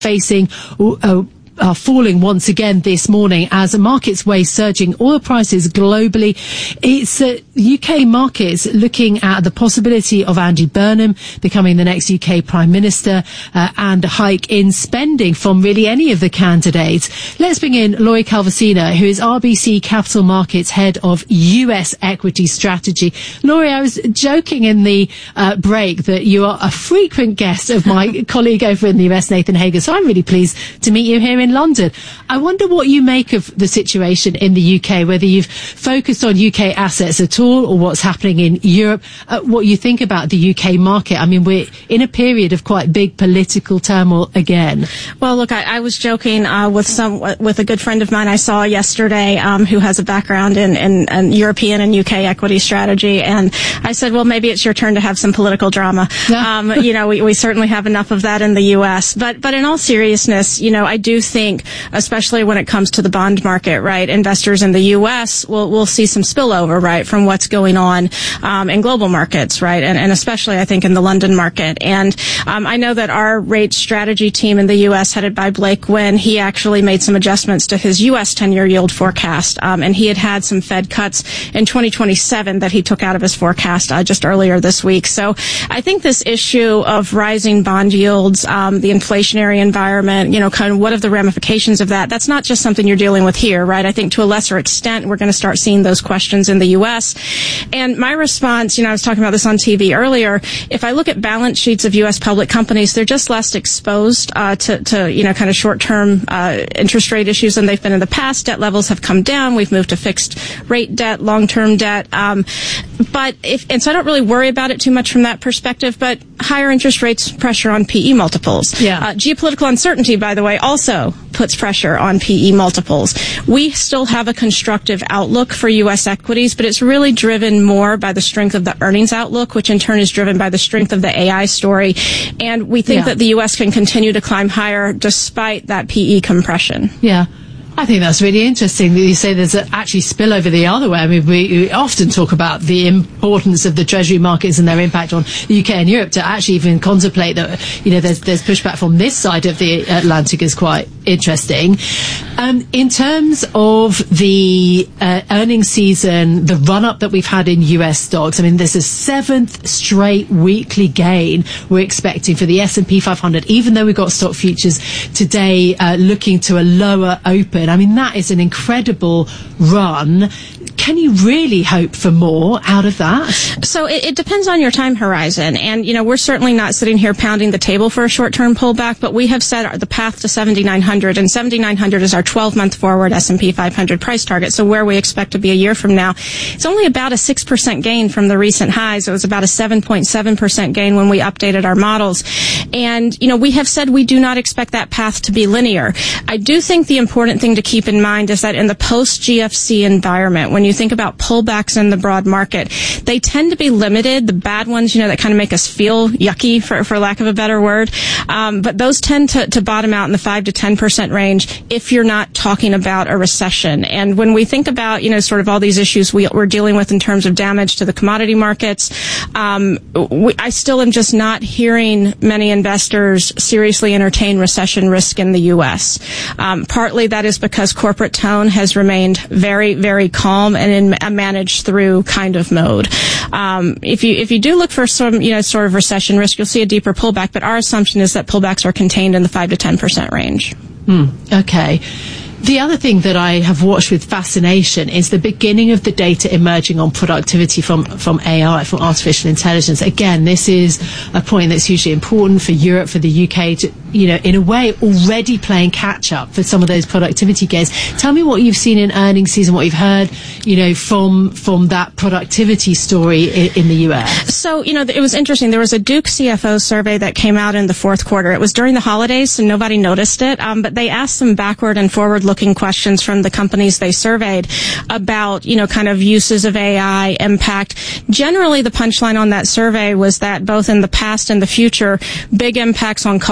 facing are falling once again this morning as markets weigh surging oil prices globally. It's UK markets looking at the possibility of Andy Burnham becoming the next UK Prime Minister and a hike in spending from really any of the candidates. Let's bring in Laurie Calvasina, who is RBC Capital Markets Head of US Equity Strategy. Laurie, I was joking in the break that you are a frequent guest of my colleague over in the US, Nathan Hager, so I'm really pleased to meet you here in London. I wonder what you make of the situation in the UK, whether you've focused on UK assets at all or what's happening in Europe, what you think about the UK market. I mean, we're in a period of quite big political turmoil again. Well, look, I was joking with a good friend of mine I saw yesterday who has a background in European and UK equity strategy, and I said, well, maybe it's your turn to have some political drama. We certainly have enough of that in the US. But in all seriousness, I do think, especially when it comes to the bond market, right, investors in the U.S. will see some spillover, right, from what's going on in global markets, right, and especially, I think, in the London market. And I know that our rate strategy team in the U.S., headed by Blake Wynn, he actually made some adjustments to his U.S. 10-year yield forecast, and he had some Fed cuts in 2027 that he took out of his forecast just earlier this week. So I think this issue of rising bond yields, the inflationary environment, kind of what of the ramifications of that's not just something you're dealing with here, right? I think to a lesser extent, we're going to start seeing those questions in the U.S. And my response, I was talking about this on TV earlier, if I look at balance sheets of U.S. public companies, they're just less exposed to kind of short-term interest rate issues than they've been in the past. Debt levels have come down. We've moved to fixed rate debt, long-term debt. So I don't really worry about it too much from that perspective, but higher interest rates pressure on PE multiples. Yeah. Geopolitical uncertainty, by the way, also puts pressure on PE multiples. We still have a constructive outlook for U.S. equities, but it's really driven more by the strength of the earnings outlook, which in turn is driven by the strength of the AI story. And we think that the U.S. can continue to climb higher despite that PE compression. Yeah. I think that's really interesting that you say there's actually spillover the other way. I mean, we often talk about the importance of the treasury markets and their impact on the UK and Europe. To actually even contemplate that, there's pushback from this side of the Atlantic is quite interesting. In terms of the earnings season, the run-up that we've had in US stocks, I mean, there's a 7th straight weekly gain we're expecting for the S&P 500, even though we've got stock futures today looking to a lower open. I mean, that is an incredible run. Can you really hope for more out of that? So it depends on your time horizon. And, we're certainly not sitting here pounding the table for a short-term pullback, but we have set the path to 7,900, and 7,900 is our 12-month forward S&P 500 price target. So where we expect to be a year from now, it's only about a 6% gain from the recent highs. It was about a 7.7% gain when we updated our models. And, we have said we do not expect that path to be linear. I do think the important thing to keep in mind is that in the post-GFC environment, when you think about pullbacks in the broad market, they tend to be limited. The bad ones, that kind of make us feel yucky, for lack of a better word. But those tend to bottom out in the 5 to 10% range if you're not talking about a recession. And when we think about, sort of all these issues we're dealing with in terms of damage to the commodity markets, I still am just not hearing many investors seriously entertain recession risk in the U.S. Partly that is because corporate tone has remained very, very calm and in a managed through kind of mode. If you do look for some, sort of recession risk, you'll see a deeper pullback, but our assumption is that pullbacks are contained in the 5 to 10% range. Okay. The other thing that I have watched with fascination is the beginning of the data emerging on productivity from AI, from artificial intelligence. Again, this is a point that's hugely important for Europe, for the UK, to, in a way, already playing catch up for some of those productivity gains. Tell me what you've seen in earnings season, what you've heard, from that productivity story in the US. So, it was interesting. There was a Duke CFO survey that came out in the fourth quarter. It was during the holidays, so nobody noticed it. But they asked some backward and forward-looking questions from the companies they surveyed about, kind of uses of AI, impact. Generally, the punchline on that survey was that both in the past and the future, big impacts on cost and labor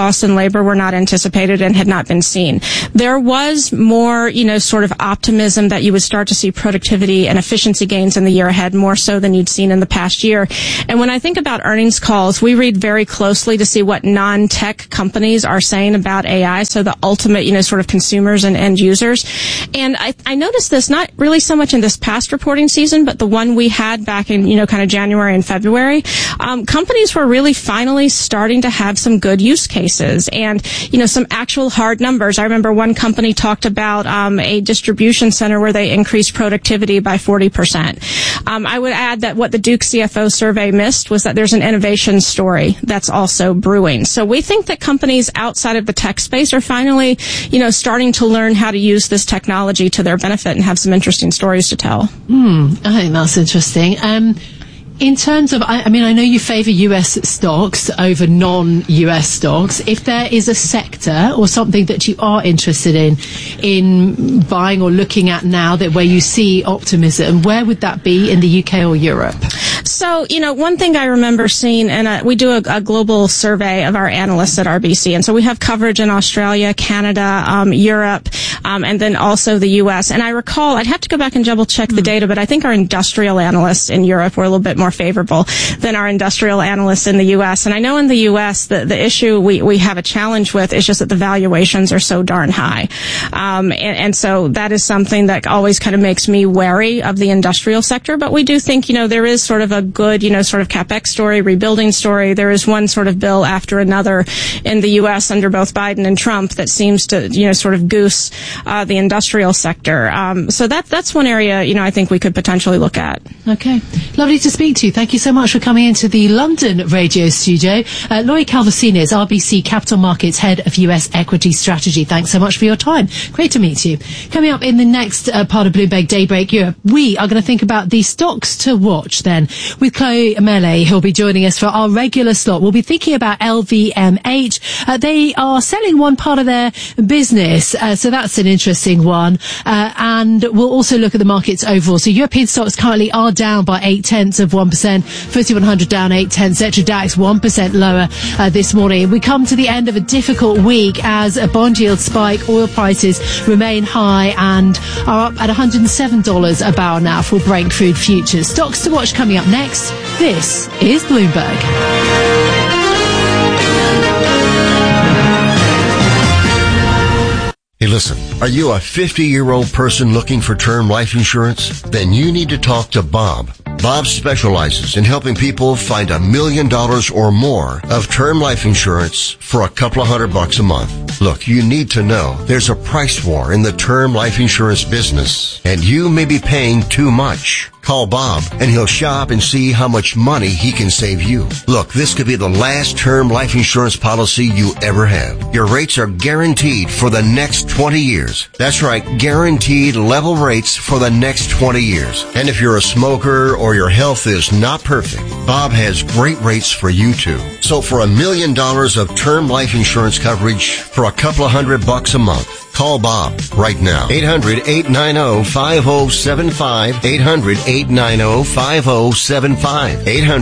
labor were not anticipated and had not been seen. There was more, sort of optimism that you would start to see productivity and efficiency gains in the year ahead, more so than you'd seen in the past year. And when I think about earnings calls, we read very closely to see what non-tech companies are saying about AI, so the ultimate, sort of consumers and end users. And I noticed this not really so much in this past reporting season, but the one we had back in, kind of January and February. Companies were really finally starting to have some good use cases and, some actual hard numbers. I remember one company talked about a distribution center where they increased productivity by 40%. I would add that what the Duke CFO survey missed was that there's an innovation story that's also brewing. So we think that companies outside of the tech space are finally, starting to learn how to use this technology to their benefit and have some interesting stories to tell. I think that's interesting. In terms of, I know you favour US stocks over non-US stocks. If there is a sector or something that you are interested in buying or looking at now that where you see optimism, where would that be, in the UK or Europe? So, one thing I remember seeing, and we do a global survey of our analysts at RBC, and so we have coverage in Australia, Canada, Europe, and then also the U.S. And I recall, I'd have to go back and double check the data, but I think our industrial analysts in Europe were a little bit more favorable than our industrial analysts in the U.S. And I know in the U.S. the issue we have a challenge with is just that the valuations are so darn high. And so that is something that always kind of makes me wary of the industrial sector. But we do think, there is sort of a good, sort of CapEx story, rebuilding story. There is one sort of bill after another in the U.S. under both Biden and Trump that seems to, sort of goose the industrial sector. So that's one area, I think we could potentially look at. Okay. Lovely to speak to you. Thank you so much for coming into the London radio studio. Laurie Calvasinis, RBC Capital Markets Head of US Equity Strategy. Thanks so much for your time. Great to meet you. Coming up in the next part of Bloomberg Daybreak Europe, we are going to think about the stocks to watch then with Chloe Mele, who'll be joining us for our regular slot. We'll be thinking about LVMH. They are selling one part of their business, so that's an interesting one. And we'll also look at the markets overall. So European stocks currently are down by 0.8%. FTSE 100 down 0.8%. DAX 1% lower this morning. We come to the end of a difficult week as bond yields spike, oil prices remain high and are up at $107 a barrel now for Brent crude futures. Stocks to watch coming up next. This is Bloomberg. Hey, listen, are you a 50-year-old person looking for term life insurance? Then you need to talk to Bob. Bob specializes in helping people find $1 million or more of term life insurance for a couple of $100 a month. Look, you need to know there's a price war in the term life insurance business, and you may be paying too much. Call Bob, and he'll shop and see how much money he can save you. Look, this could be the last term life insurance policy you ever have. Your rates are guaranteed for the next 20 years. That's right, guaranteed level rates for the next 20 years. And if you're a smoker or your health is not perfect, Bob has great rates for you too. So for $1 million of term life insurance coverage for a couple of $100 a month, call Bob right now. 800-890-5075. 800-890-5075.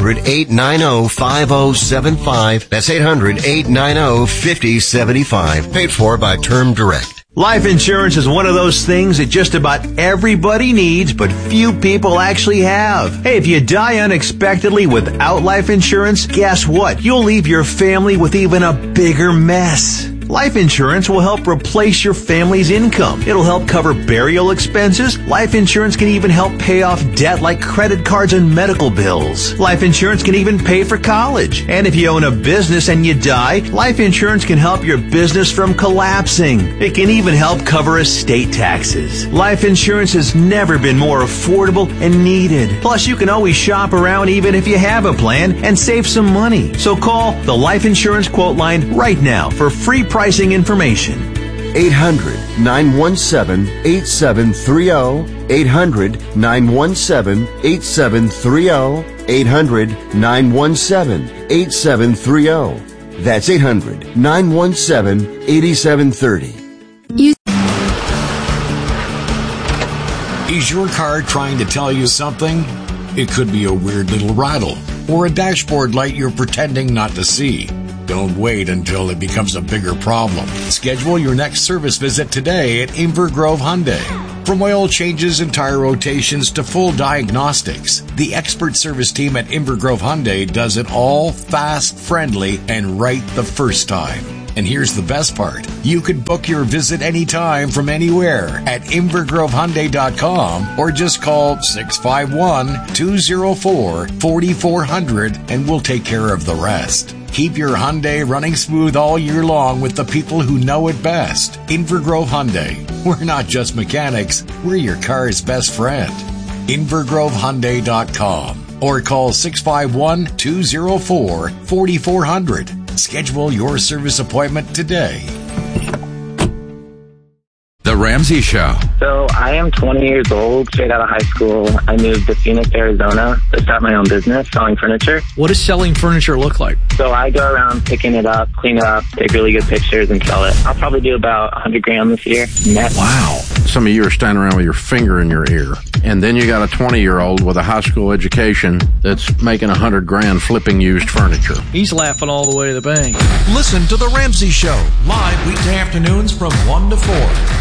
800-890-5075. That's 800-890-5075. Paid for by Term Direct. Life insurance is one of those things that just about everybody needs, but few people actually have. Hey, if you die unexpectedly without life insurance, guess what? You'll leave your family with even a bigger mess. Life insurance will help replace your family's income. It'll help cover burial expenses. Life insurance can even help pay off debt like credit cards and medical bills. Life insurance can even pay for college. And if you own a business and you die, life insurance can help your business from collapsing. It can even help cover estate taxes. Life insurance has never been more affordable and needed. Plus, you can always shop around even if you have a plan and save some money. So call the Life Insurance Quote Line right now for free pricing information. 800-917-8730. 800-917-8730. 800-917-8730. That's 800-917-8730. Is your car trying to tell you something? It could be a weird little rattle or a dashboard light you're pretending not to see. Don't wait until it becomes a bigger problem. Schedule your next service visit today at Inver Grove Hyundai. From oil changes and tire rotations to full diagnostics, the expert service team at Inver Grove Hyundai does it all fast, friendly, and right the first time. And here's the best part. You can book your visit anytime from anywhere at invergrovehyundai.com or just call 651-204-4400 and we'll take care of the rest. Keep your Hyundai running smooth all year long with the people who know it best. Inver Grove Hyundai. We're not just mechanics, we're your car's best friend. invergrovehyundai.com or call 651-204-4400. Schedule your service appointment today. The Ramsey Show. So I am 20 years old, straight out of high school. I moved to Phoenix, Arizona to start my own business selling furniture. What does selling furniture look like? So I go around picking it up, clean it up, take really good pictures and sell it. I'll probably do about 100 grand this year net. Wow. Some of you are standing around with your finger in your ear. And then you got a 20-year-old with a high school education that's making 100 grand flipping used furniture. He's laughing all the way to the bank. Listen to The Ramsey Show, live weekday afternoons from 1 to 4.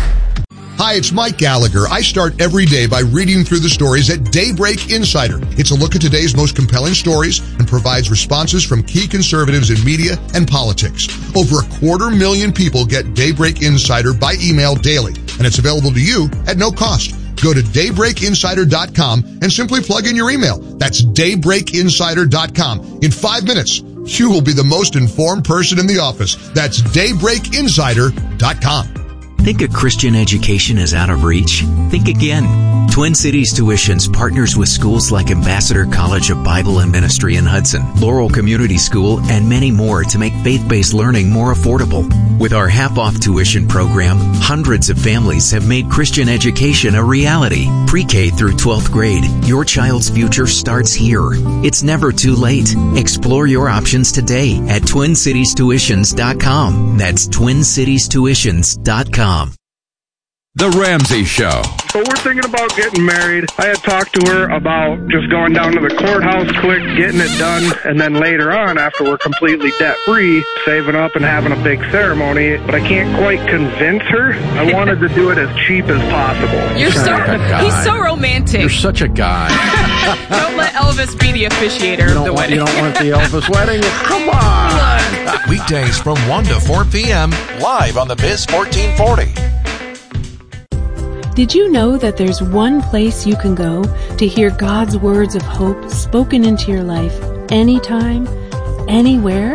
Hi, it's Mike Gallagher. I start every day by reading through the stories at Daybreak Insider. It's a look at today's most compelling stories and provides responses from key conservatives in media and politics. Over 250,000 people get Daybreak Insider by email daily, and it's available to you at no cost. Go to daybreakinsider.com and simply plug in your email. That's daybreakinsider.com. In 5 minutes, you will be the most informed person in the office. That's daybreakinsider.com. Think a Christian education is out of reach? Think again. Twin Cities Tuitions partners with schools like Ambassador College of Bible and Ministry in Hudson, Laurel Community School, and many more to make faith-based learning more affordable. With our half-off tuition program, hundreds of families have made Christian education a reality. Pre-K through 12th grade, your child's future starts here. It's never too late. Explore your options today at TwinCitiesTuitions.com. That's TwinCitiesTuitions.com. The Ramsey Show. So we're thinking about getting married. I had talked to her about just going down to the courthouse quick, getting it done, and then later on, after we're completely debt-free, saving up and having a big ceremony. But I can't quite convince her. I wanted to do it as cheap as possible. He's so romantic. You're such a guy. Don't let Elvis be the officiator of the wedding. You don't want the Elvis wedding? Come on! Weekdays from 1 to 4 p.m. live on the Biz 1440. Did you know that there's one place you can go to hear God's words of hope spoken into your life anytime, anywhere?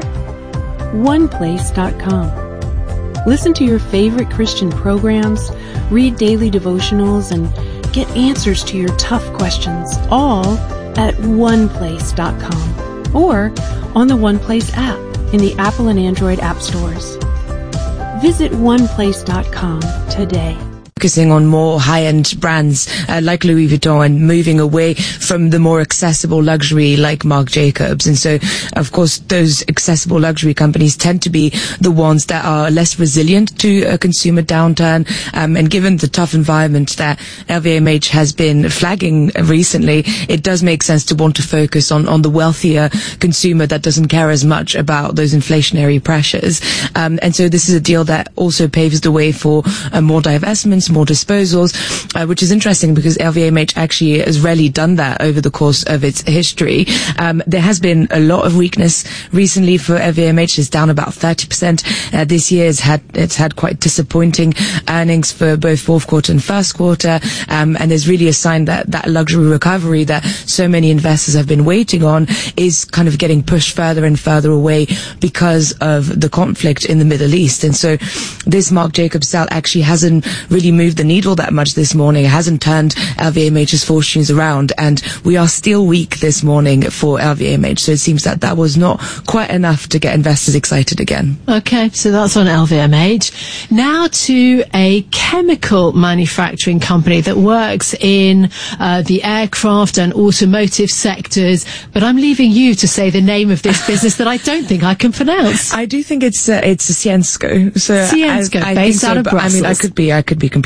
OnePlace.com. Listen to your favorite Christian programs, read daily devotionals, and get answers to your tough questions, all at OnePlace.com or on the OnePlace app in the Apple and Android app stores. Visit OnePlace.com today. Focusing on more high-end brands like Louis Vuitton and moving away from the more accessible luxury like Marc Jacobs. And so, of course, those accessible luxury companies tend to be the ones that are less resilient to a consumer downturn. And given the tough environment that LVMH has been flagging recently, it does make sense to want to focus on the wealthier consumer that doesn't care as much about those inflationary pressures. And so this is a deal that also paves the way for more divestments, more disposals, which is interesting because LVMH actually has rarely done that over the course of its history. There has been a lot of weakness recently for LVMH. It's down about 30%. This year it's had quite disappointing earnings for both fourth quarter and first quarter. And there's really a sign that luxury recovery that so many investors have been waiting on is kind of getting pushed further and further away because of the conflict in the Middle East. And so this Marc Jacobs sale actually hasn't really moved the needle that much this morning. It hasn't turned LVMH's fortunes around, and we are still weak this morning for LVMH. So it seems that was not quite enough to get investors excited again. Okay, so that's on LVMH. Now to a chemical manufacturing company that works in the aircraft and automotive sectors, but I'm leaving you to say the name of this business that I don't think I can pronounce. I do think it's Syensqo. So Syensqo, based out of Brussels. I mean, I could be completely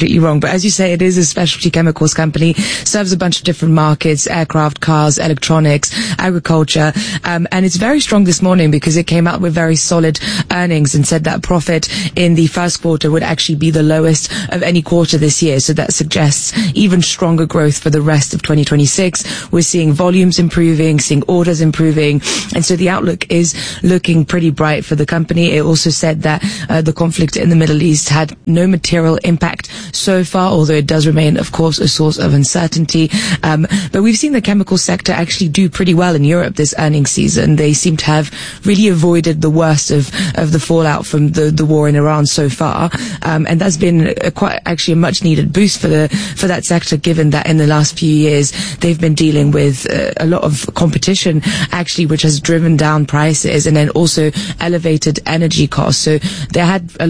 completely wrong. But as you say, it is a specialty chemicals company, serves a bunch of different markets, aircraft, cars, electronics, agriculture. And it's very strong this morning because it came out with very solid earnings and said that profit in the first quarter would actually be the lowest of any quarter this year. So that suggests even stronger growth for the rest of 2026. We're seeing volumes improving, seeing orders improving. And so the outlook is looking pretty bright for the company. It also said that the conflict in the Middle East had no material impact so far, although it does remain, of course, a source of uncertainty. But we've seen the chemical sector actually do pretty well in Europe this earnings season. They seem to have really avoided the worst of the fallout from the war in Iran so far. And that's been quite actually a much needed boost for that sector, given that in the last few years they've been dealing with a lot of competition actually, which has driven down prices and then also elevated energy costs. So there had been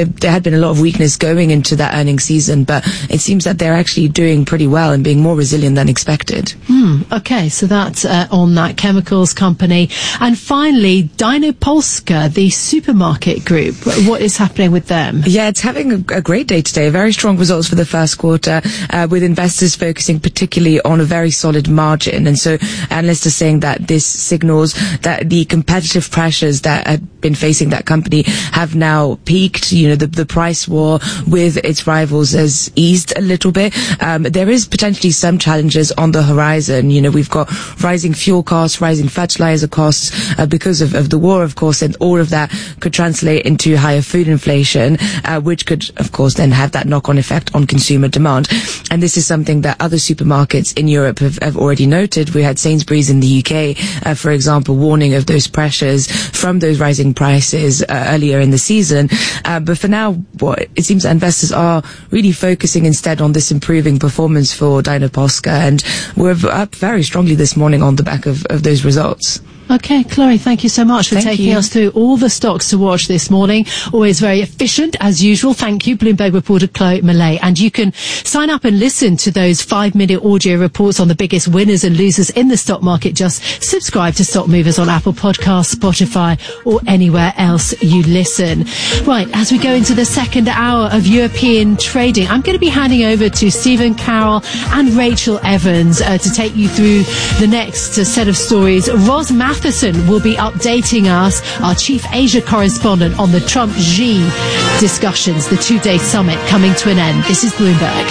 a lot of weakness going into that earnings season, but it seems that they're actually doing pretty well and being more resilient than expected. Okay, so that's on that chemicals company. And finally, Dynopolska, the supermarket group. What is happening with them? Yeah, it's having a great day today. Very strong results for the first quarter, with investors focusing particularly on a very solid margin. And so analysts are saying that this signals that the competitive pressures that had been facing that company have now peaked. You know, the price war with its rivals has eased a little bit. There is potentially some challenges on the horizon. You know, we've got rising fuel costs, rising fertilizer costs because of the war, of course, and all of that could translate into higher food inflation, which could, of course, then have that knock-on effect on consumer demand. And this is something that other supermarkets in Europe have already noted. We had Sainsbury's in the UK, for example, warning of those pressures from those rising prices earlier in the season. But for now, it seems that investors are really focusing instead on this improving performance for Dynopolska, and we're up very strongly this morning on the back of those results. Okay, Chloe, thank you so much for taking us through all the stocks to watch this morning. Always very efficient, as usual. Thank you, Bloomberg reporter Chloe Millay. And you can sign up and listen to those 5-minute audio reports on the biggest winners and losers in the stock market. Just subscribe to Stock Movers on Apple Podcasts, Spotify, or anywhere else you listen. Right, as we go into the second hour of European trading, I'm going to be handing over to Stephen Carroll and Rachel Evans to take you through the next set of stories. Ros Matheson will be updating us, our chief Asia correspondent, on the Trump-Xi discussions, the 2-day summit coming to an end. This is Bloomberg.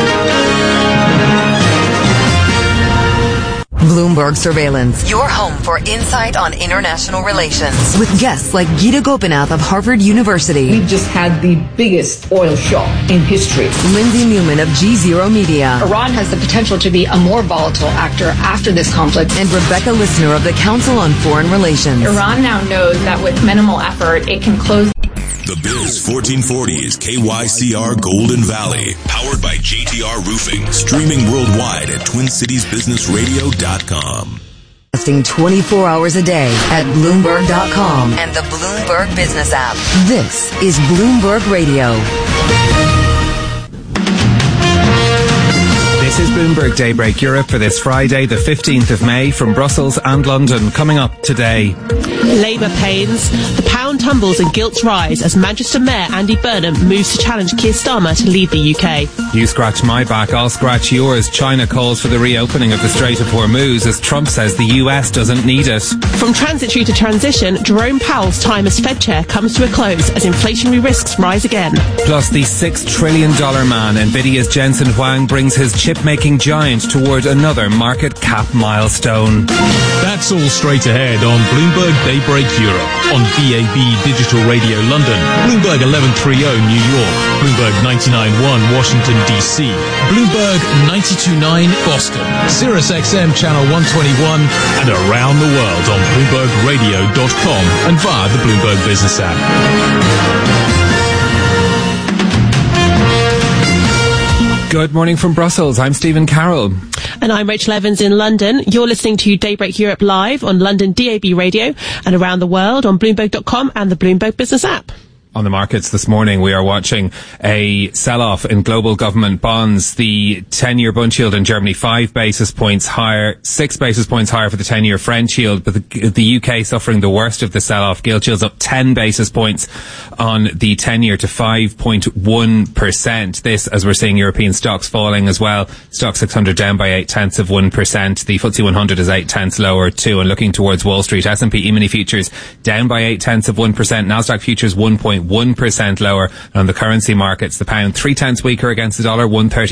Bloomberg Surveillance, your home for insight on international relations, with guests like Gita Gopinath of Harvard University. We've just had the biggest oil shock in history. Lindsay Newman of G0 Media. Iran has the potential to be a more volatile actor after this conflict. And Rebecca Lissner of the Council on Foreign Relations. Iran now knows that with minimal effort, it can close. The Biz 1440 is KYCR Golden Valley, powered by JTR Roofing, streaming worldwide at TwinCitiesBusinessRadio.com. 24 hours a day at Bloomberg.com and the Bloomberg Business app. This is Bloomberg Radio. This is Bloomberg Daybreak Europe for this Friday, the 15th of May, from Brussels and London. Coming up today. Labour pains. The pound tumbles and gilts rise as Manchester Mayor Andy Burnham moves to challenge Keir Starmer to leave the UK. You scratch my back, I'll scratch yours. China calls for the reopening of the Strait of Hormuz as Trump says the US doesn't need it. From transitory to transition, Jerome Powell's time as Fed chair comes to a close as inflationary risks rise again. Plus, the $6 trillion man, NVIDIA's Jensen Huang, brings his chip-making giant toward another market cap milestone. That's all straight ahead on Bloomberg Daybreak Europe, on DAB Digital Radio London, Bloomberg 1130 New York, Bloomberg 99.1 Washington DC, Bloomberg 92.9 Boston, Sirius XM Channel 121, and around the world on BloombergRadio.com and via the Bloomberg Business app. Good morning from Brussels. I'm Stephen Carroll. And I'm Rachel Evans in London. You're listening to Daybreak Europe live on London DAB Radio and around the world on Bloomberg.com and the Bloomberg Business app. On the markets this morning, we are watching a sell-off in global government bonds. The 10-year bund yield in Germany 5 basis points higher, 6 basis points higher for the 10-year French yield, but the UK suffering the worst of the sell-off. Gilt yields up 10 basis points on the 10-year to 5.1%. This, as we're seeing European stocks falling as well. Stock 600 down by 0.8%. The FTSE 100 is 0.8 lower too. And looking towards Wall Street, S&P E-mini futures down by 0.8%. Nasdaq futures 1.1% lower. And on the currency markets, the pound 0.3 weaker against the dollar,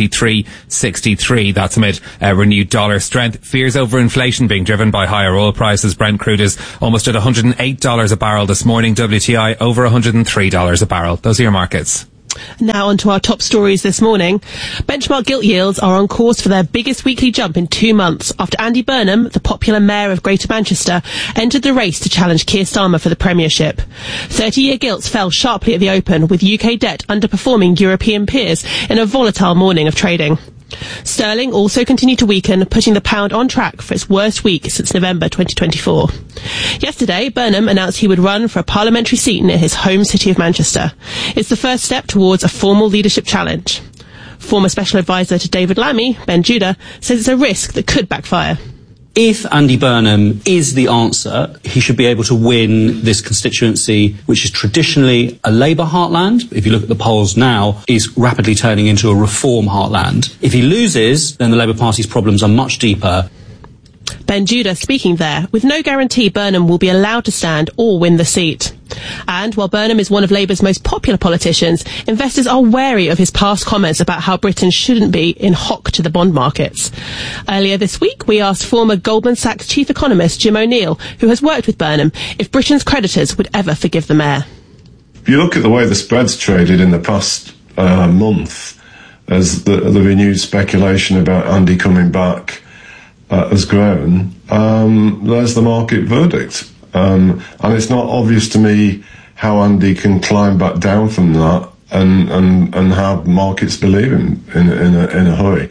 133.63. That's amid renewed dollar strength. Fears over inflation being driven by higher oil prices. Brent crude is almost at $108 a barrel this morning. WTI over $103 a barrel. Those are your markets. Now on to our top stories this morning. Benchmark gilt yields are on course for their biggest weekly jump in 2 months after Andy Burnham, the popular mayor of Greater Manchester, entered the race to challenge Keir Starmer for the premiership. 30-year gilts fell sharply at the open, with UK debt underperforming European peers in a volatile morning of trading. Sterling also continued to weaken, putting the pound on track for its worst week since November 2024. Yesterday, Burnham announced he would run for a parliamentary seat near his home city of Manchester. It's the first step towards a formal leadership challenge. Former Special Advisor to David Lammy, Ben Judah, says it's a risk that could backfire. If Andy Burnham is the answer, he should be able to win this constituency, which is traditionally a Labour heartland. If you look at the polls now, is rapidly turning into a Reform heartland. If he loses, then the Labour Party's problems are much deeper. Ben Judah speaking there, with no guarantee Burnham will be allowed to stand or win the seat. And while Burnham is one of Labour's most popular politicians, investors are wary of his past comments about how Britain shouldn't be in hock to the bond markets. Earlier this week, we asked former Goldman Sachs chief economist Jim O'Neill, who has worked with Burnham, if Britain's creditors would ever forgive the mayor. If you look at the way the spreads traded in the past month, as the renewed speculation about Andy coming back has grown, there's the market verdict. And it's not obvious to me how Andy can climb back down from that and have markets believe him in a hurry.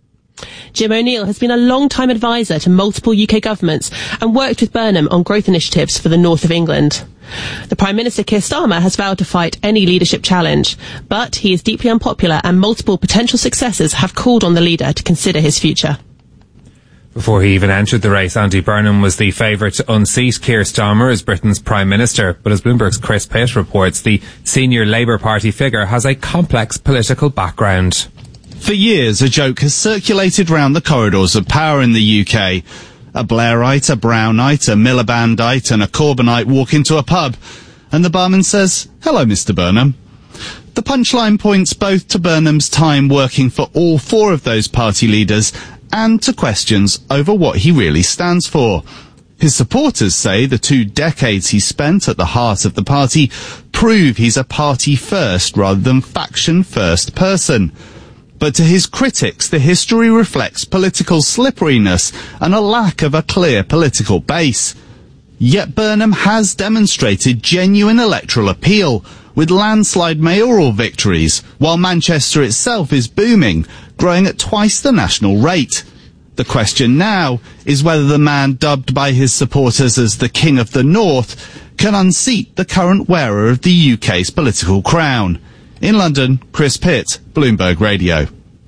Jim O'Neill has been a long-time advisor to multiple UK governments and worked with Burnham on growth initiatives for the north of England. The Prime Minister Keir Starmer has vowed to fight any leadership challenge, but he is deeply unpopular and multiple potential successors have called on the leader to consider his future. Before he even entered the race, Andy Burnham was the favourite to unseat Keir Starmer as Britain's Prime Minister. But as Bloomberg's Chris Pitt reports, the senior Labour Party figure has a complex political background. For years, a joke has circulated round the corridors of power in the UK. A Blairite, a Brownite, a Milibandite and a Corbynite walk into a pub, and the barman says, "Hello, Mr. Burnham." The punchline points both to Burnham's time working for all four of those party leaders and to questions over what he really stands for. His supporters say the 2 decades he spent at the heart of the party prove he's a party-first rather than faction-first person. But to his critics, the history reflects political slipperiness and a lack of a clear political base. Yet Burnham has demonstrated genuine electoral appeal, with landslide mayoral victories, while Manchester itself is booming, growing at twice the national rate. The question now is whether the man dubbed by his supporters as the King of the North can unseat the current wearer of the UK's political crown. In London, Chris Pitt, Bloomberg Radio.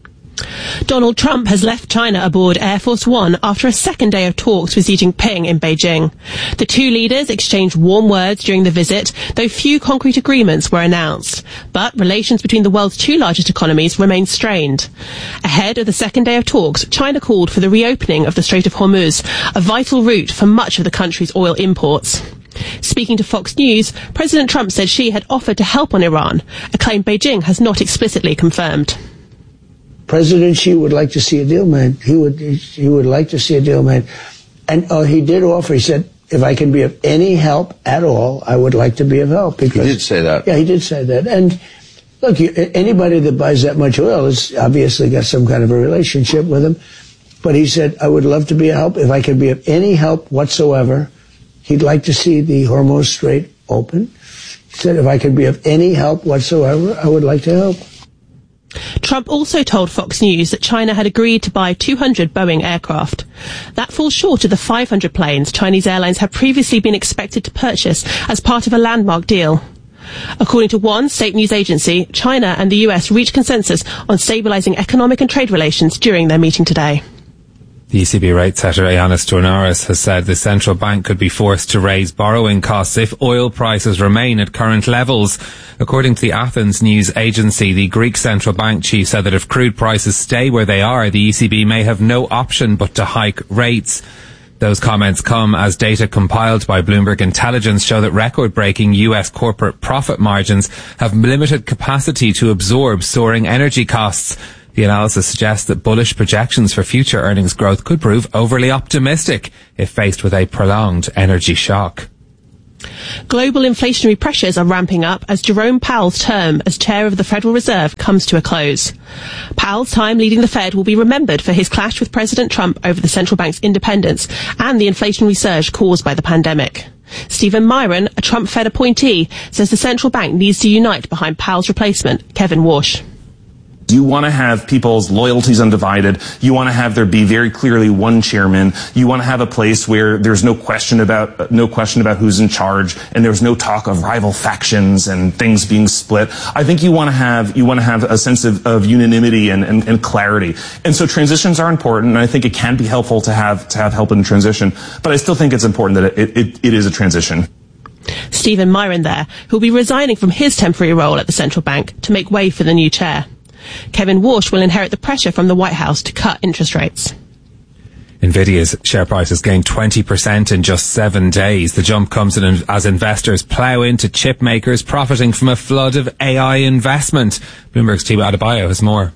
Donald Trump has left China aboard Air Force One after a second day of talks with Xi Jinping in Beijing. The two leaders exchanged warm words during the visit, though few concrete agreements were announced. But relations between the world's two largest economies remain strained. Ahead of the second day of talks, China called for the reopening of the Strait of Hormuz, a vital route for much of the country's oil imports. Speaking to Fox News, President Trump said Xi had offered to help on Iran, a claim Beijing has not explicitly confirmed. President Xi would like to see a deal made. He would like to see a deal made. And he did offer, he said, if I can be of any help at all, I would like to be of help. Because, he did say that. Yeah, he did say that. And look, anybody that buys that much oil has obviously got some kind of a relationship with him. But he said, I would love to be of help. If I can be of any help whatsoever, he'd like to see the Hormuz Strait open. He said, if I could be of any help whatsoever, I would like to help. Trump also told Fox News that China had agreed to buy 200 Boeing aircraft. That falls short of the 500 planes Chinese airlines had previously been expected to purchase as part of a landmark deal. According to one state news agency, China and the US reached consensus on stabilising economic and trade relations during their meeting today. The ECB rate setter Ioannis Tournaris has said the central bank could be forced to raise borrowing costs if oil prices remain at current levels. According to the Athens news agency, the Greek central bank chief said that if crude prices stay where they are, the ECB may have no option but to hike rates. Those comments come as data compiled by Bloomberg Intelligence show that record-breaking US corporate profit margins have limited capacity to absorb soaring energy costs. The analysis suggests that bullish projections for future earnings growth could prove overly optimistic if faced with a prolonged energy shock. Global inflationary pressures are ramping up as Jerome Powell's term as chair of the Federal Reserve comes to a close. Powell's time leading the Fed will be remembered for his clash with President Trump over the central bank's independence and the inflationary surge caused by the pandemic. Stephen Myron, a Trump Fed appointee, says the central bank needs to unite behind Powell's replacement, Kevin Warsh. You want to have people's loyalties undivided. You want to have there be very clearly one chairman. You want to have a place where there's no question about who's in charge, and there's no talk of rival factions and things being split. I think you want to have a sense of unanimity and clarity. And so transitions are important, and I think it can be helpful to have help in transition. But I still think it's important that it is a transition. Stephen Myron there, who will be resigning from his temporary role at the central bank to make way for the new chair. Kevin Warsh will inherit the pressure from the White House to cut interest rates. Nvidia's share price has gained 20% in just 7 days. The jump comes in as investors plough into chip makers profiting from a flood of AI investment. Bloomberg's Tiwa Adebayo has more.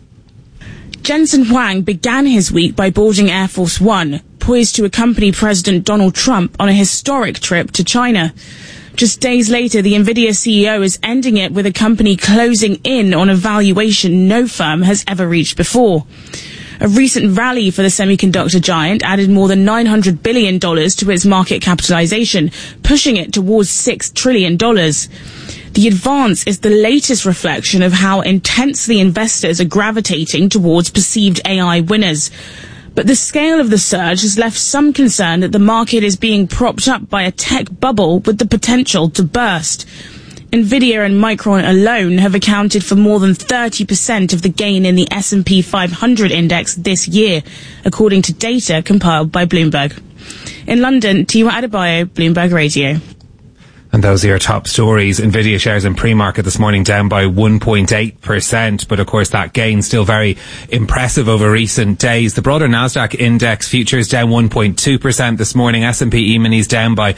Jensen Huang began his week by boarding Air Force One, poised to accompany President Donald Trump on a historic trip to China. Just days later, the Nvidia CEO is ending it with a company closing in on a valuation no firm has ever reached before. A recent rally for the semiconductor giant added more than $900 billion to its market capitalization, pushing it towards $6 trillion. The advance is the latest reflection of how intensely investors are gravitating towards perceived AI winners. But the scale of the surge has left some concern that the market is being propped up by a tech bubble with the potential to burst. Nvidia and Micron alone have accounted for more than 30% of the gain in the S&P 500 index this year, according to data compiled by Bloomberg. In London, Tiwa Adebayo, Bloomberg Radio. And those are your top stories. Nvidia shares in pre-market this morning down by 1.8%. But of course that gain still very impressive over recent days. The broader Nasdaq index futures down 1.2% this morning. S&P E-minis down by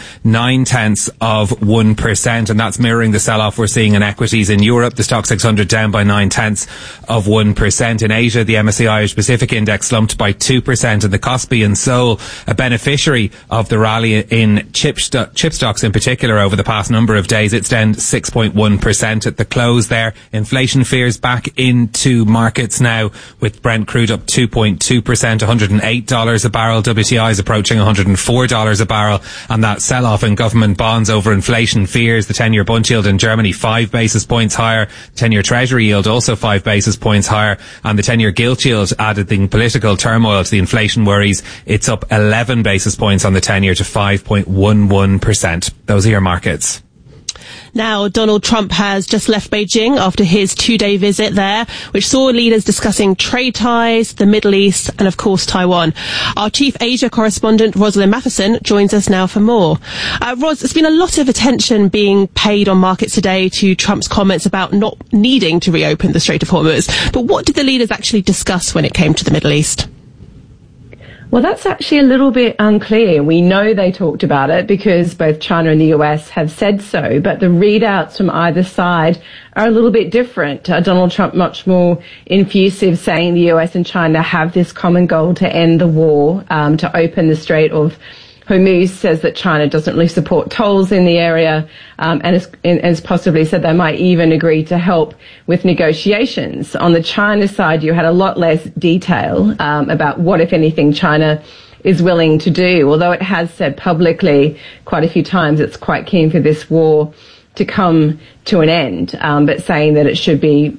0.9%. And that's mirroring the sell-off we're seeing in equities in Europe. The Stock 600 down by 0.9%. In Asia, the MSCI Irish Pacific index slumped by 2%. And the Kospi in Seoul, a beneficiary of the rally in chip stocks in particular over the past number of days, it's down 6.1% at the close there. Inflation fears back into markets now, with Brent crude up 2.2%, $108 a barrel. WTI is approaching $104 a barrel. And that sell-off in government bonds over inflation fears. The 10-year bund yield in Germany 5 basis points higher. 10-year treasury yield also 5 basis points higher. And the 10-year gilt yield, adding political turmoil to the inflation worries, it's up 11 basis points on the 10-year to 5.11%. Those are your markets. Now, Donald Trump has just left Beijing after his 2-day visit there, which saw leaders discussing trade ties, the Middle East, and of course Taiwan. Our chief Asia correspondent, Rosalind Matheson, joins us now for more. Ros, there's been a lot of attention being paid on markets today to Trump's comments about not needing to reopen the Strait of Hormuz. But what did the leaders actually discuss when it came to the Middle East? Well, that's actually a little bit unclear. We know they talked about it because both China and the US have said so, but the readouts from either side are a little bit different. Donald Trump much more effusive, saying the US and China have this common goal to end the war, to open the Strait of Hormuz. Says that China doesn't really support tolls in the area, and has possibly said they might even agree to help with negotiations. On the China side, you had a lot less detail about what, if anything, China is willing to do, although it has said publicly quite a few times it's quite keen for this war to come to an end, but saying that it should be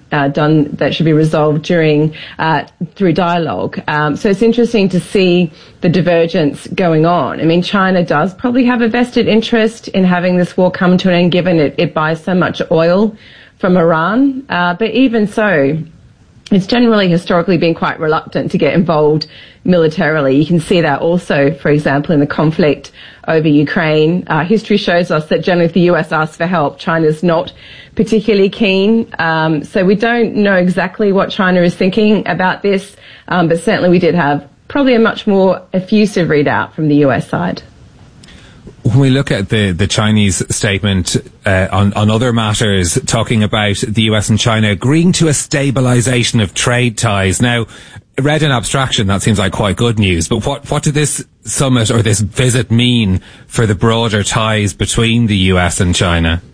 resolved through dialogue. So it's interesting to see the divergence going on. I mean, China does probably have a vested interest in having this war come to an end, given it buys so much oil from Iran. But even so, it's generally historically been quite reluctant to get involved militarily. You can see that also, for example, in the conflict over Ukraine. History shows us that generally if the US asks for help, China's not particularly keen. So we don't know exactly what China is thinking about this, but certainly we did have probably a much more effusive readout from the US side. When we look at the Chinese statement on other matters, talking about the US and China agreeing to a stabilisation of trade ties. Now, read in abstraction, that seems like quite good news, but what did this summit or this visit mean for the broader ties between the US and China?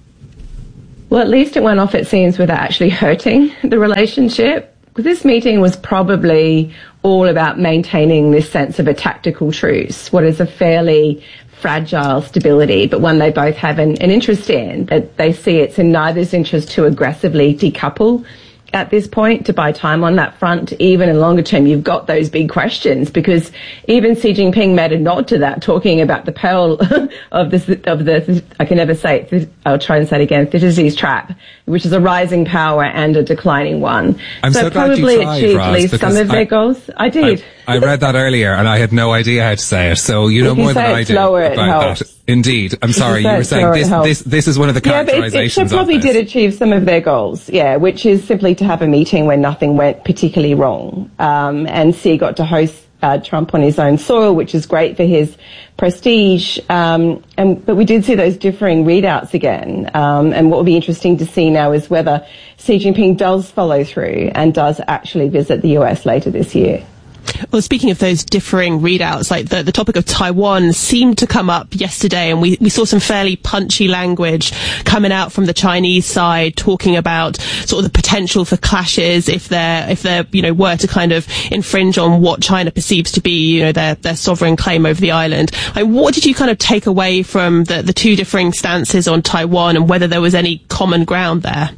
Well, at least it went off, it seems, without actually hurting the relationship. Because this meeting was probably all about maintaining this sense of a tactical truce, what is a fairly fragile stability, but one they both have an interest in, that they see it's in neither's interest to aggressively decouple at this point, to buy time on that front. Even in longer term, you've got those big questions, because even Xi Jinping made a nod to that, talking about the peril of the I can never say it, I'll try and say it again, Thucydides trap, which is a rising power and a declining one. I'm so probably glad you tried, achieved Ros, at least some of their goals. I did. I read that earlier and I had no idea how to say it, so you know more than I do about that. Indeed. I'm sorry, you were saying this is one of the characterizations it probably did achieve some of their goals, which is simply to have a meeting where nothing went particularly wrong. And Xi got to host Trump on his own soil, which is great for his prestige. But we did see those differing readouts again. And what will be interesting to see now is whether Xi Jinping does follow through and does actually visit the US later this year. Well, speaking of those differing readouts, like the topic of Taiwan seemed to come up yesterday, and we saw some fairly punchy language coming out from the Chinese side, talking about sort of the potential for clashes if there were to kind of infringe on what China perceives to be, their sovereign claim over the island. Like, what did you kind of take away from the two differing stances on Taiwan, and whether there was any common ground there?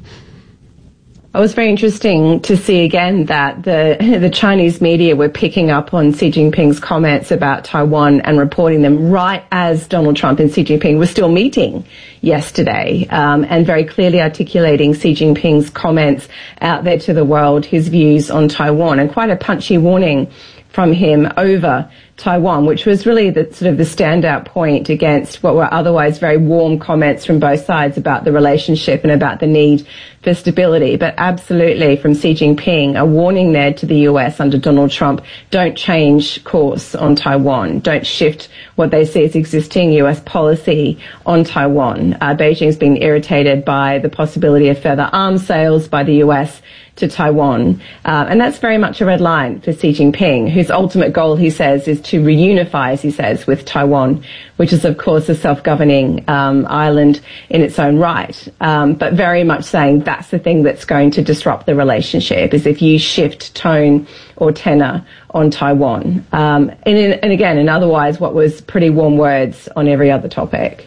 It was very interesting to see again that the Chinese media were picking up on Xi Jinping's comments about Taiwan and reporting them right as Donald Trump and Xi Jinping were still meeting yesterday, and very clearly articulating Xi Jinping's comments out there to the world, his views on Taiwan, and quite a punchy warning from him over Taiwan, which was really the standout point against what were otherwise very warm comments from both sides about the relationship and about the need for stability. But absolutely, from Xi Jinping, a warning there to the US under Donald Trump: don't change course on Taiwan. Don't shift what they see as existing US policy on Taiwan. Beijing's been irritated by the possibility of further arms sales by the US to Taiwan. And that's very much a red line for Xi Jinping, whose ultimate goal, he says, is to reunify, as he says, with Taiwan, which is, of course, a self-governing island in its own right. But very much saying that's the thing that's going to disrupt the relationship, is if you shift tone or tenor on Taiwan. And again, in otherwise what was pretty warm words on every other topic.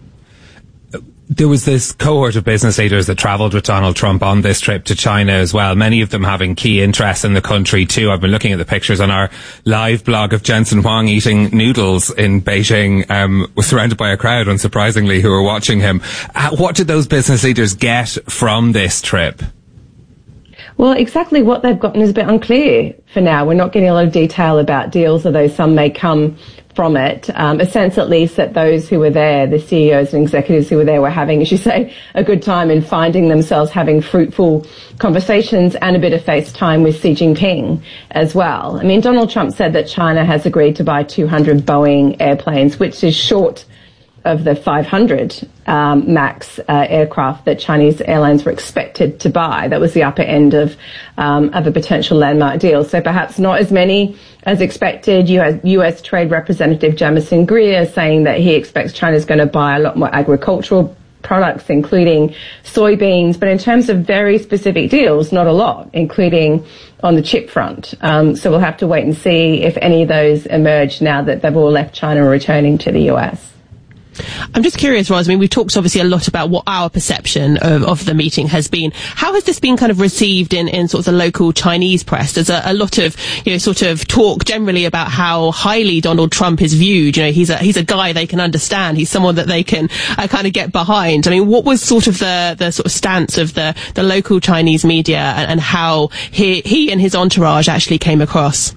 There was this cohort of business leaders that travelled with Donald Trump on this trip to China as well, many of them having key interests in the country too. I've been looking at the pictures on our live blog of Jensen Huang eating noodles in Beijing, was surrounded by a crowd, unsurprisingly, who were watching him. What did those business leaders get from this trip? Well, exactly what they've gotten is a bit unclear for now. We're not getting a lot of detail about deals, although some may come from it. A sense at least that those who were there, the CEOs and executives who were there, were having, as you say, a good time and finding themselves having fruitful conversations and a bit of face time with Xi Jinping as well. I mean, Donald Trump said that China has agreed to buy 200 Boeing airplanes, which is short of the 500 MAX aircraft that Chinese airlines were expected to buy. That was the upper end of a potential landmark deal. So perhaps not as many as expected. You had US Trade Representative Jamieson Greer saying that he expects China's going to buy a lot more agricultural products, including soybeans. But in terms of very specific deals, not a lot, including on the chip front. So we'll have to wait and see if any of those emerge now that they've all left China and returning to the US. I'm just curious, Roz, I mean, we've talked obviously a lot about what our perception of the meeting has been. How has this been kind of received in sort of the local Chinese press? There's a lot of, sort of talk generally about how highly Donald Trump is viewed. He's a guy they can understand. He's someone that they can kind of get behind. I mean, what was sort of the sort of stance of the local Chinese media and how he and his entourage actually came across?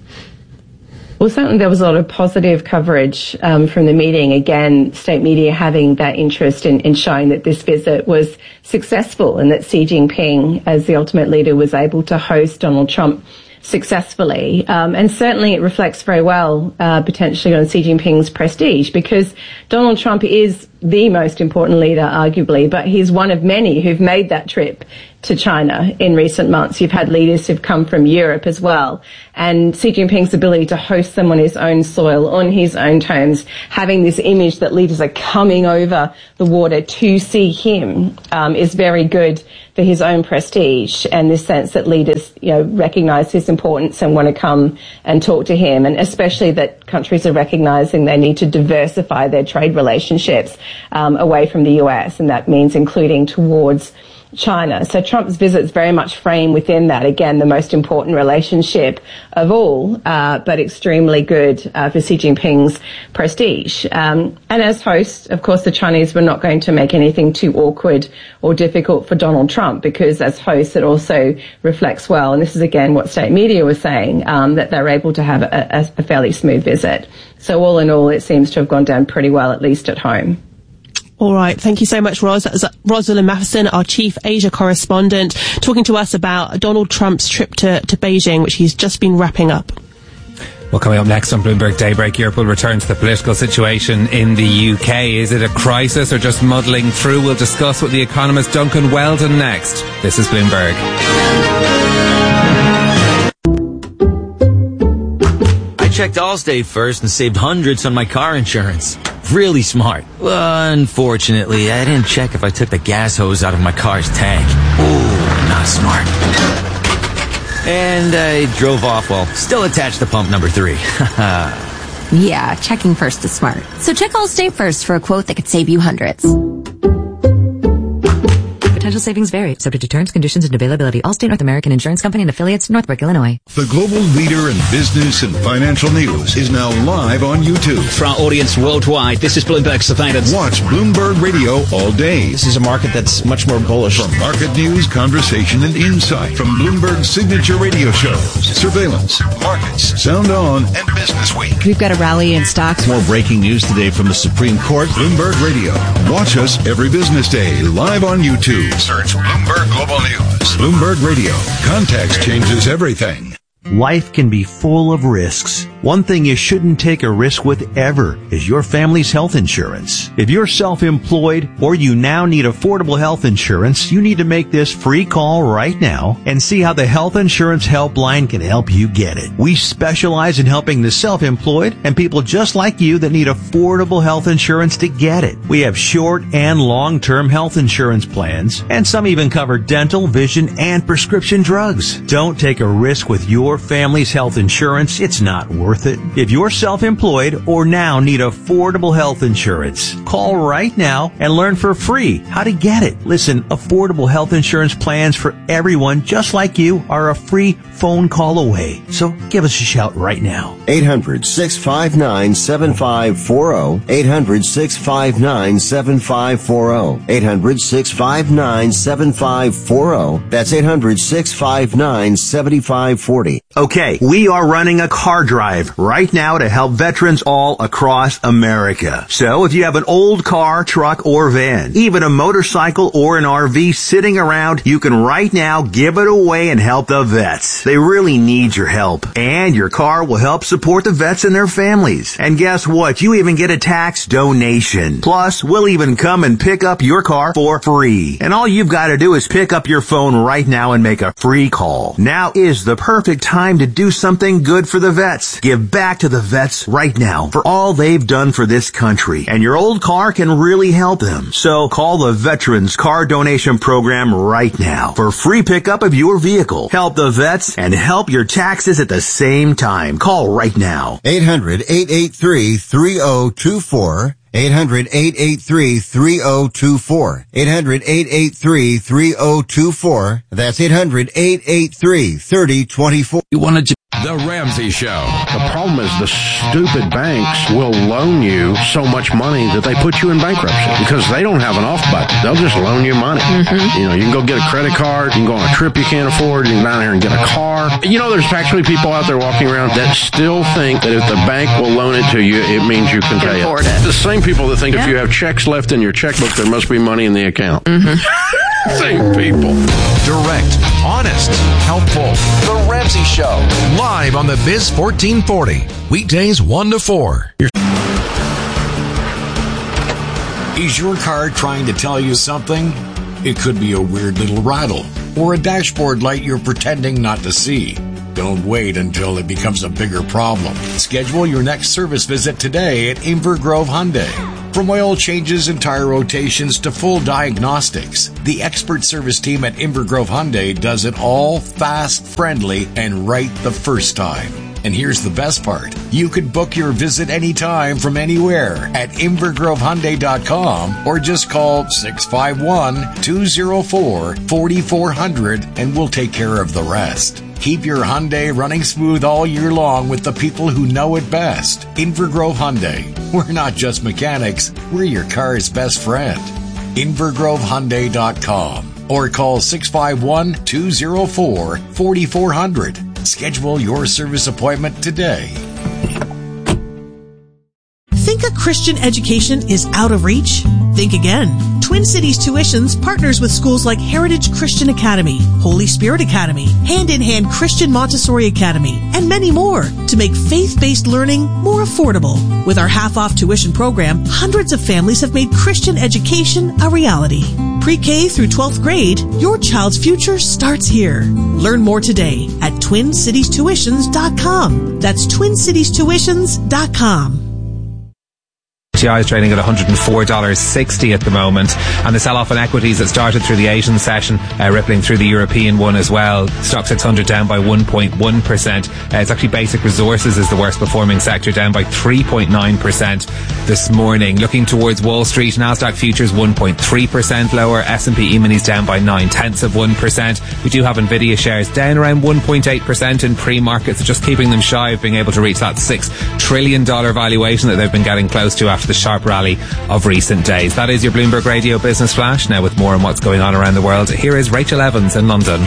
Well, certainly there was a lot of positive coverage from the meeting. Again, state media having that interest in showing that this visit was successful and that Xi Jinping, as the ultimate leader, was able to host Donald Trump successfully. And certainly it reflects very well potentially on Xi Jinping's prestige, because Donald Trump is the most important leader, arguably, but he's one of many who've made that trip to China in recent months. You've had leaders who've come from Europe as well. And Xi Jinping's ability to host them on his own soil, on his own terms, having this image that leaders are coming over the water to see him, is very good for his own prestige, and this sense that leaders, recognise his importance and want to come and talk to him, and especially that countries are recognising they need to diversify their trade relationships away from the US, and that means including towards China. So Trump's visits very much frame within that, again, the most important relationship of all, but extremely good for Xi Jinping's prestige. And as host, of course, the Chinese were not going to make anything too awkward or difficult for Donald Trump, because as host, it also reflects well, and this is again what state media was saying, that they're able to have a fairly smooth visit. So all in all, it seems to have gone down pretty well, at least at home. All right. Thank you so much, Roz. That was Rosalind Matheson, our chief Asia correspondent, talking to us about Donald Trump's trip to Beijing, which he's just been wrapping up. Well, coming up next on Bloomberg Daybreak Europe, we'll return to the political situation in the UK. Is it a crisis or just muddling through? We'll discuss with the economist Duncan Weldon next. This is Bloomberg. I checked Allstate first and saved hundreds on my car insurance. Really smart. Unfortunately, I didn't check if I took the gas hose out of my car's tank. Ooh, not smart. And I drove off while still attached to pump number 3. Yeah, checking first is smart. So check Allstate first for a quote that could save you hundreds. Potential savings vary, subject to terms, conditions, and availability. Allstate North American Insurance Company and affiliates, Northbrook, Illinois. The global leader in business and financial news is now live on YouTube. For our audience worldwide, this is Bloomberg Surveillance. Watch Bloomberg Radio all day. This is a market that's much more bullish. For market news, conversation, and insight from Bloomberg's signature radio shows, Surveillance, Markets, Sound On, and Business Week. We've got a rally in stocks. More breaking news today from the Supreme Court. Bloomberg Radio. Watch us every business day live on YouTube. Search Bloomberg Global News. Bloomberg Radio. Context changes everything. Life can be full of risks. One thing you shouldn't take a risk with ever is your family's health insurance. If you're self-employed or you now need affordable health insurance, you need to make this free call right now and see how the Health Insurance Helpline can help you get it. We specialize in helping the self-employed and people just like you that need affordable health insurance to get it. We have short and long-term health insurance plans, and some even cover dental, vision, and prescription drugs. Don't take a risk with your family's health insurance. It's not worth it. If you're self-employed or now need affordable health insurance, call right now and learn for free how to get it. Listen, affordable health insurance plans for everyone just like you are a free phone call away. So give us a shout right now. 800-659-7540. 800-659-7540. 800-659-7540. That's 800-659-7540. Okay, we are running a car drive right now to help veterans all across America. So if you have an old car, truck, or van, even a motorcycle or an RV sitting around, you can right now give it away and help the vets. They really need your help. And your car will help support the vets and their families. And guess what? You even get a tax donation. Plus, we'll even come and pick up your car for free. And all you've got to do is pick up your phone right now and make a free call. Now is the perfect time to do something good for the vets. Give back to the vets right now for all they've done for this country. And your old car can really help them. So call the Veterans Car Donation Program right now for free pickup of your vehicle. Help the vets and help your taxes at the same time. Call right now. 800-883-3024. 800-883-3024. 800-883-3024. That's 800-883-3024. You want to The Ramsey Show. The problem is the stupid banks will loan you so much money that they put you in bankruptcy because they don't have an off button. They'll just loan you money. Mm-hmm. You know, you can go get a credit card. You can go on a trip you can't afford. You can go down here and get a car. You know, there's actually people out there walking around that still think that if the bank will loan it to you, it means you can pay it. The same people that think if you have checks left in your checkbook, there must be money in the account. Mm-hmm. Same people. Direct, honest, helpful. The Ramsey Show. Live on the Biz 1440. Weekdays 1 to 4. Is your car trying to tell you something? It could be a weird little rattle or a dashboard light you're pretending not to see. Don't wait until it becomes a bigger problem. Schedule your next service visit today at Inver Grove Hyundai. From oil changes and tire rotations to full diagnostics, the expert service team at Inver Grove Hyundai does it all fast, friendly, and right the first time. And here's the best part. You could book your visit anytime from anywhere at invergrovehyundai.com or just call 651-204-4400 and we'll take care of the rest. Keep your Hyundai running smooth all year long with the people who know it best. Inver Grove Hyundai. We're not just mechanics, we're your car's best friend. invergrovehyundai.com or call 651-204-4400. Schedule your service appointment today. Think a Christian education is out of reach? Think again. Twin Cities Tuitions partners with schools like Heritage Christian Academy, Holy Spirit Academy, Hand in Hand Christian Montessori Academy, and many more to make faith-based learning more affordable. With our half-off tuition program, hundreds of families have made Christian education a reality. Pre-K through 12th grade, your child's future starts here. Learn more today at TwinCitiesTuitions.com. That's TwinCitiesTuitions.com. WTI is trading at $104.60 at the moment, and the sell-off in equities that started through the Asian session, rippling through the European one as well. Stock 600 down by 1.1%. It's actually Basic Resources is the worst performing sector, down by 3.9% this morning. Looking towards Wall Street, Nasdaq futures 1.3% lower, S&P E-minis down by 0.9%. We do have Nvidia shares down around 1.8% in pre-market, so just keeping them shy of being able to reach that $6 trillion valuation that they've been getting close to after the sharp rally of recent days. That is your Bloomberg Radio Business Flash. Now with more on what's going on around the world, here is Rachel Evans in London.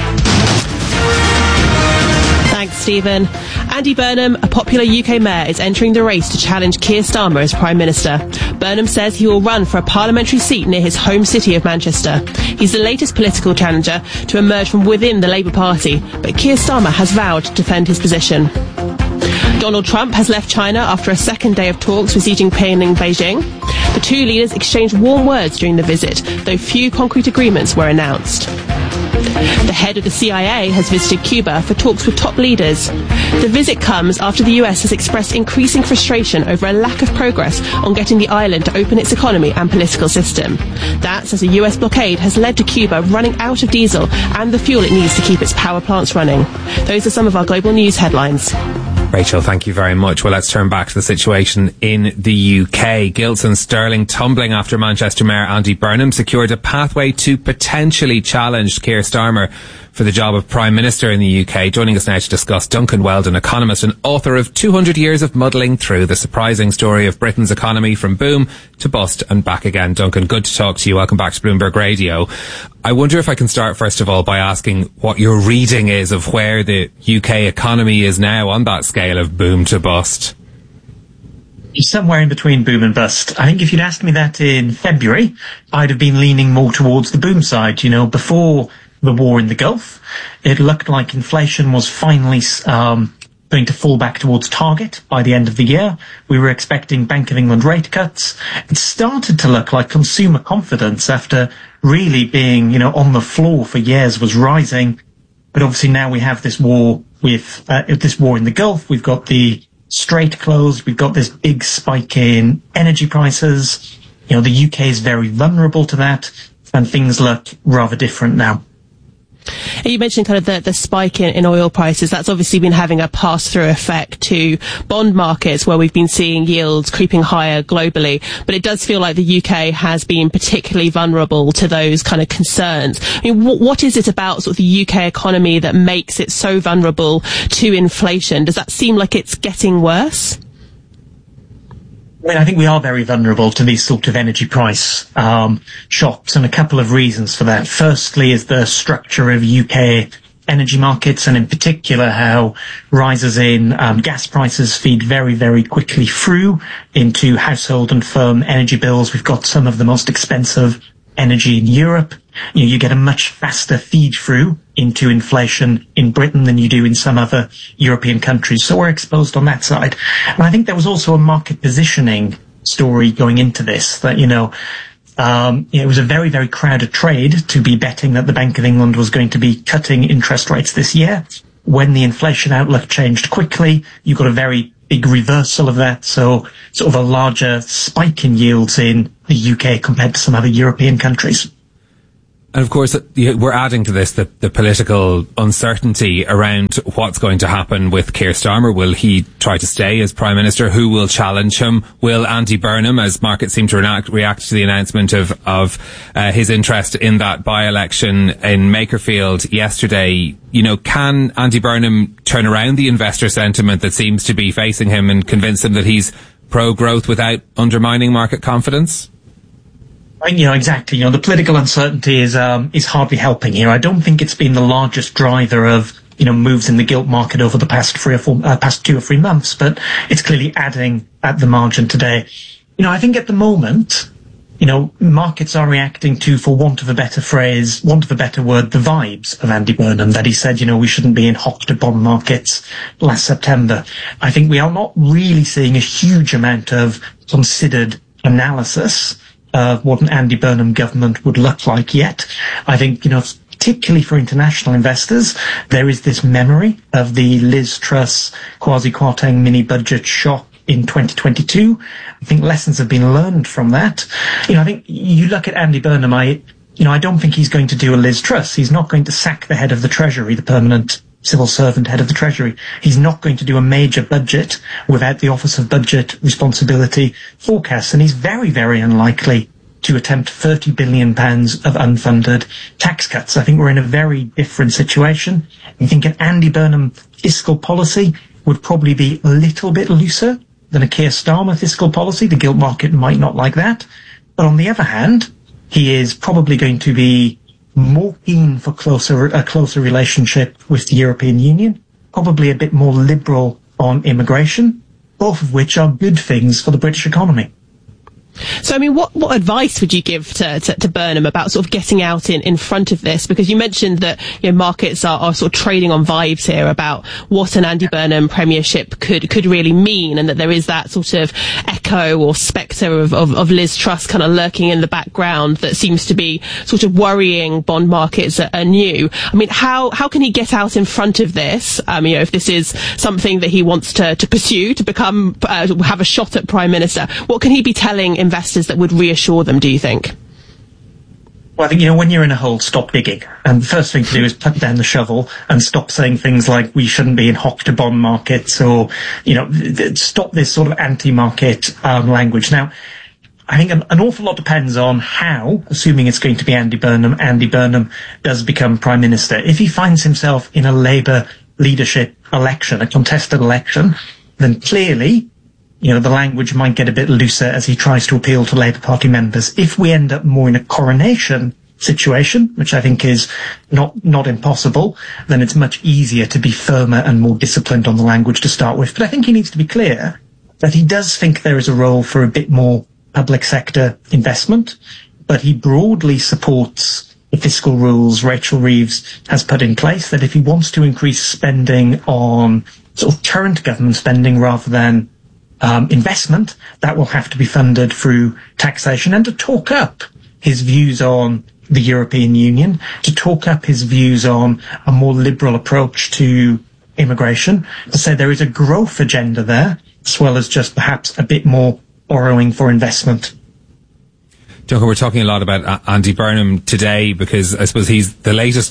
Thanks, Stephen. Andy Burnham, a popular UK mayor, is entering the race to challenge Keir Starmer as Prime Minister. Burnham says he will run for a parliamentary seat near his home city of Manchester. He's the latest political challenger to emerge from within the Labour Party, but Keir Starmer has vowed to defend his position. Donald Trump has left China after a second day of talks with Xi Jinping in Beijing. The two leaders exchanged warm words during the visit, though few concrete agreements were announced. The head of the CIA has visited Cuba for talks with top leaders. The visit comes after the US has expressed increasing frustration over a lack of progress on getting the island to open its economy and political system. That's as a US blockade has led to Cuba running out of diesel and the fuel it needs to keep its power plants running. Those are some of our global news headlines. Rachel, thank you very much. Well, let's turn back to the situation in the UK. Gilts and sterling tumbling after Manchester Mayor Andy Burnham secured a pathway to potentially challenge Keir Starmer for the job of Prime Minister in the UK. Joining us now to discuss, Duncan Weldon, economist and author of 200 Years of Muddling Through, the surprising story of Britain's economy from boom to bust and back again. Duncan, good to talk to you. Welcome back to Bloomberg Radio. I wonder if I can start first of all by asking what your reading is of where the UK economy is now on that scale of boom to bust. Somewhere in between boom and bust. I think if you'd asked me that in February, I'd have been leaning more towards the boom side. You know, before the war in the Gulf, it looked like inflation was finally going to fall back towards target by the end of the year. We were expecting Bank of England rate cuts. It started to look like consumer confidence, after really being, on the floor for years, was rising. But obviously now we have this war with this war in the Gulf. We've got the Strait closed. We've got this big spike in energy prices. The UK is very vulnerable to that, and things look rather different now. You mentioned kind of the spike in oil prices. That's obviously been having a pass-through effect to bond markets where we've been seeing yields creeping higher globally. But it does feel like the UK has been particularly vulnerable to those kind of concerns. I mean, what is it about sort of the UK economy that makes it so vulnerable to inflation? Does that seem like it's getting worse? I mean, I think we are very vulnerable to these sort of energy price shocks, and a couple of reasons for that. Firstly is the structure of UK energy markets, and in particular how rises in gas prices feed very, very quickly through into household and firm energy bills. We've got some of the most expensive energy in Europe. You get a much faster feed through into inflation in Britain than you do in some other European countries. So we're exposed on that side. And I think there was also a market positioning story going into this that, it was a very, very crowded trade to be betting that the Bank of England was going to be cutting interest rates this year. When the inflation outlook changed quickly, you got a very big reversal of that. So sort of a larger spike in yields in the UK compared to some other European countries. And of course, we're adding to this the political uncertainty around what's going to happen with Keir Starmer. Will he try to stay as Prime Minister? Who will challenge him? Will Andy Burnham, as markets seem to react to the announcement of his interest in that by-election in Makerfield yesterday, can Andy Burnham turn around the investor sentiment that seems to be facing him and convince him that he's pro-growth without undermining market confidence? Exactly. The political uncertainty is hardly helping here. I don't think it's been the largest driver of, moves in the gilt market over the past 2 or 3 months, but it's clearly adding at the margin today. I think at the moment, markets are reacting to, for want of a better word, the vibes of Andy Burnham, that he said, we shouldn't be in hot to bond markets last September. I think we are not really seeing a huge amount of considered analysis of what an Andy Burnham government would look like yet. I think, particularly for international investors, there is this memory of the Liz Truss Kwasi mini budget shock in 2022. I think lessons have been learned from that. I think you look at Andy Burnham, I don't think he's going to do a Liz Truss. He's not going to sack the head of the Treasury, the permanent civil servant head of the Treasury. He's not going to do a major budget without the Office of Budget Responsibility forecasts, and he's very, very unlikely to attempt £30 billion of unfunded tax cuts. I think we're in a very different situation. I think an Andy Burnham fiscal policy would probably be a little bit looser than a Keir Starmer fiscal policy. The gilt market might not like that. But on the other hand, he is probably going to be more keen for a closer relationship with the European Union, probably a bit more liberal on immigration, both of which are good things for the British economy. So, what advice would you give to Burnham about sort of getting out in front of this? Because you mentioned that markets are sort of trading on vibes here about what an Andy Burnham premiership could really mean, and that there is that sort of echo or spectre of Liz Truss kind of lurking in the background that seems to be sort of worrying bond markets anew. How can he get out in front of this? If this is something that he wants to pursue, to become have a shot at Prime Minister, what can he be telling investors that would reassure them, do you think? Well, I think, when you're in a hole, stop digging. And the first thing to do is put down the shovel and stop saying things like we shouldn't be in hot to bond markets, or, stop this sort of anti-market language. Now, I think an awful lot depends on how, assuming it's going to be Andy Burnham does become Prime Minister. If he finds himself in a Labour leadership election, a contested election, then clearly the language might get a bit looser as he tries to appeal to Labour Party members. If we end up more in a coronation situation, which I think is not impossible, then it's much easier to be firmer and more disciplined on the language to start with. But I think he needs to be clear that he does think there is a role for a bit more public sector investment, but he broadly supports the fiscal rules Rachel Reeves has put in place, that if he wants to increase spending on sort of current government spending rather than investment, that will have to be funded through taxation, and to talk up his views on the European Union, to talk up his views on a more liberal approach to immigration, to say there is a growth agenda there, as well as just perhaps a bit more borrowing for investment. Duncan, we're talking a lot about Andy Burnham today because I suppose he's the latest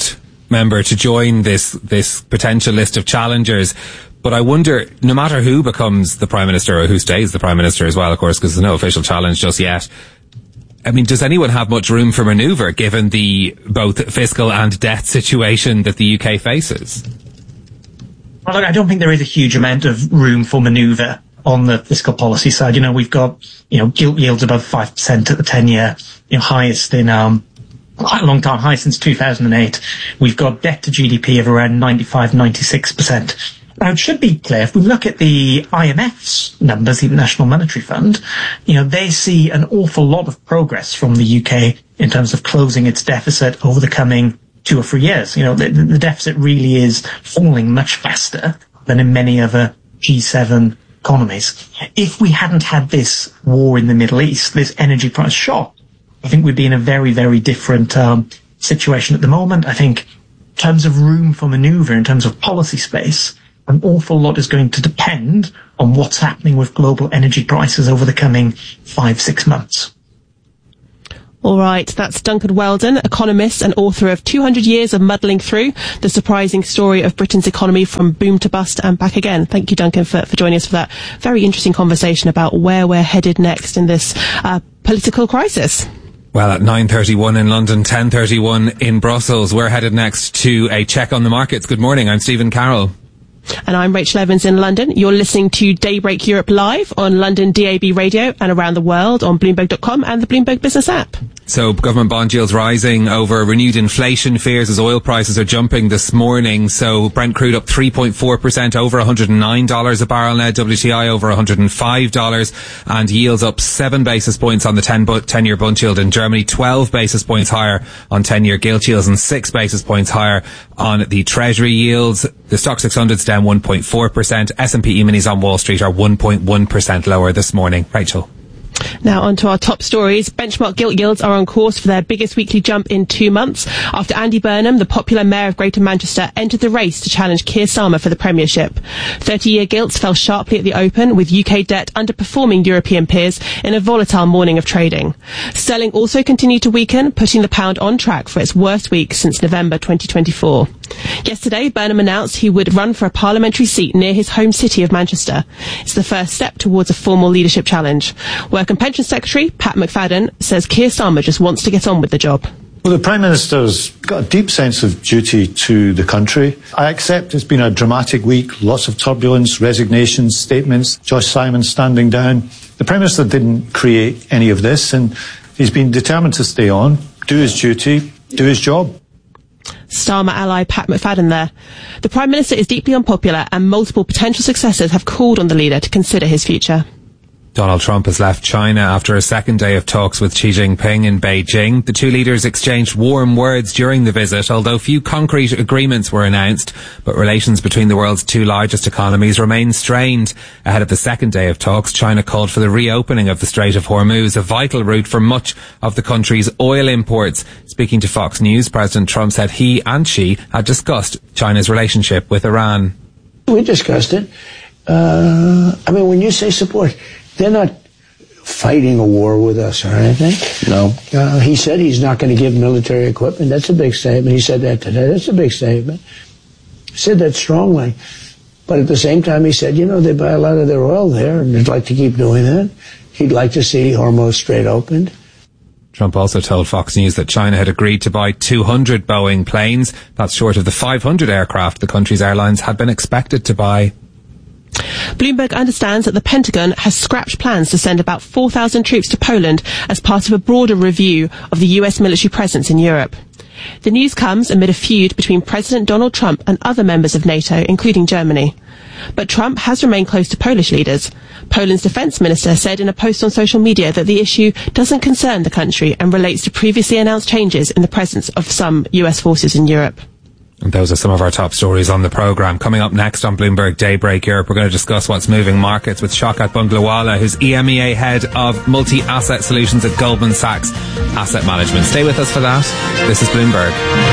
member to join this potential list of challengers. But I wonder, no matter who becomes the Prime Minister or who stays the Prime Minister as well, of course, because there's no official challenge just yet, I mean, does anyone have much room for manoeuvre given the both fiscal and debt situation that the UK faces? Well, look, I don't think there is a huge amount of room for manoeuvre on the fiscal policy side. You know, we've got, gilt yields above 5% at the 10-year, highest in quite a long time, high since 2008. We've got debt to GDP of around 95, 96%. Now, it should be clear, if we look at the IMF's numbers, the International Monetary Fund, they see an awful lot of progress from the UK in terms of closing its deficit over the coming 2 or 3 years. The deficit really is falling much faster than in many other G7 economies. If we hadn't had this war in the Middle East, this energy price shock, I think we'd be in a very, very different situation at the moment. I think in terms of room for manoeuvre, in terms of policy space, an awful lot is going to depend on what's happening with global energy prices over the coming 5-6 months. All right, that's Duncan Weldon, economist and author of 200 Years of Muddling Through, the surprising story of Britain's economy from boom to bust and back again. Thank you, Duncan, for joining us for that very interesting conversation about where we're headed next in this political crisis. Well, at 9:31 in London, 10:31 in Brussels, we're headed next to a check on the markets. Good morning, I'm Stephen Carroll. And I'm Rachel Evans in London. You're listening to Daybreak Europe live on London DAB radio and around the world on Bloomberg.com and the Bloomberg Business app. So government bond yields rising over renewed inflation fears as oil prices are jumping this morning. So Brent crude up 3.4% over $109 a barrel now. WTI over $105 and yields up 7 basis points on the 10-year bund yield in Germany, 12 basis points higher on 10-year gilt yields and 6 basis points higher on the Treasury yields. The Stock 600's down 1.4%. S&P E-minis on Wall Street are 1.1% lower this morning. Rachel. Now on to our top stories. Benchmark gilt yields are on course for their biggest weekly jump in 2 months after Andy Burnham, the popular mayor of Greater Manchester, entered the race to challenge Keir Starmer for the premiership. 30-year gilts fell sharply at the open, with UK debt underperforming European peers in a volatile morning of trading. Sterling also continued to weaken, putting the pound on track for its worst week since November 2024. Yesterday, Burnham announced he would run for a parliamentary seat near his home city of Manchester. It's the first step towards a formal leadership challenge. Work and Pension Secretary Pat McFadden says Keir Starmer just wants to get on with the job. Well, the Prime Minister's got a deep sense of duty to the country. I accept it's been a dramatic week, lots of turbulence, resignations, statements, Josh Simon standing down. The Prime Minister didn't create any of this, and he's been determined to stay on, do his duty, do his job. Starmer ally Pat McFadden there. The Prime Minister is deeply unpopular and multiple potential successors have called on the leader to consider his future. Donald Trump has left China after a second day of talks with Xi Jinping in Beijing. The two leaders exchanged warm words during the visit, although few concrete agreements were announced. But relations between the world's two largest economies remain strained. Ahead of the second day of talks, China called for the reopening of the Strait of Hormuz, a vital route for much of the country's oil imports. Speaking to Fox News, President Trump said he and Xi had discussed China's relationship with Iran. We discussed it. When you say support, they're not fighting a war with us or anything. No. He said he's not going to give military equipment. That's a big statement. He said that today. That's a big statement. He said that strongly. But at the same time, he said, they buy a lot of their oil there, and they'd like to keep doing that. He'd like to see Hormuz Strait opened. Trump also told Fox News that China had agreed to buy 200 Boeing planes. That's short of the 500 aircraft the country's airlines had been expected to buy. Bloomberg understands that the Pentagon has scrapped plans to send about 4,000 troops to Poland as part of a broader review of the US military presence in Europe. The news comes amid a feud between President Donald Trump and other members of NATO, including Germany. But Trump has remained close to Polish leaders. Poland's defence minister said in a post on social media that the issue doesn't concern the country and relates to previously announced changes in the presence of some US forces in Europe. And those are some of our top stories on the programme. Coming up next on Bloomberg Daybreak Europe, we're going to discuss what's moving markets with Shaukat Bunglawala, who's EMEA Head of Multi-Asset Solutions at Goldman Sachs Asset Management. Stay with us for that. This is Bloomberg.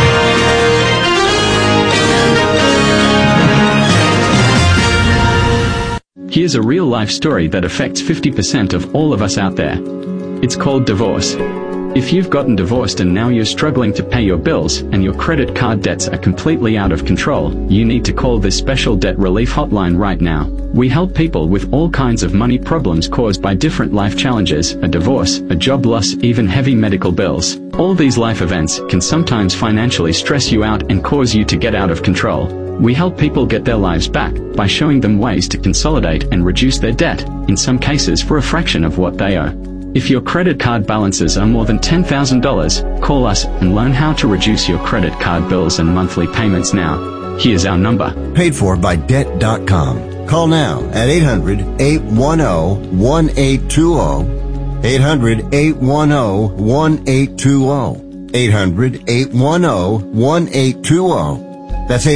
Here's a real-life story that affects 50% of all of us out there. It's called divorce. If you've gotten divorced and now you're struggling to pay your bills and your credit card debts are completely out of control, you need to call this special debt relief hotline right now. We help people with all kinds of money problems caused by different life challenges, a divorce, a job loss, even heavy medical bills. All these life events can sometimes financially stress you out and cause you to get out of control. We help people get their lives back by showing them ways to consolidate and reduce their debt, in some cases for a fraction of what they owe. If your credit card balances are more than $10,000, call us and learn how to reduce your credit card bills and monthly payments now. Here's our number. Paid for by Debt.com. Call now at 800-810-1820. 800-810-1820. 800-810-1820. That's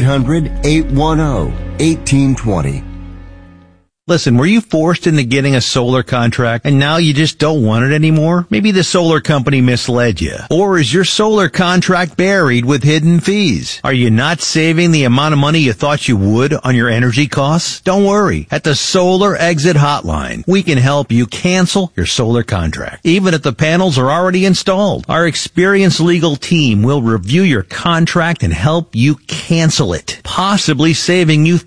800-810-1820. Listen, were you forced into getting a solar contract and now you just don't want it anymore? Maybe the solar company misled you. Or is your solar contract buried with hidden fees? Are you not saving the amount of money you thought you would on your energy costs? Don't worry. At the Solar Exit Hotline, we can help you cancel your solar contract, even if the panels are already installed. Our experienced legal team will review your contract and help you cancel it, possibly saving you